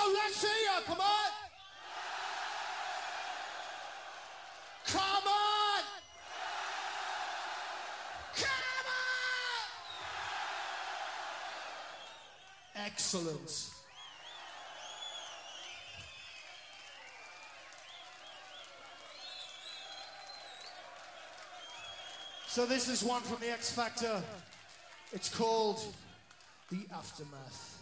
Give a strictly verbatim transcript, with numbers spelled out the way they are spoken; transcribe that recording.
let's hear you, come on! Come on! Come on! Excellent. So this is one from the X Factor. It's called The Aftermath.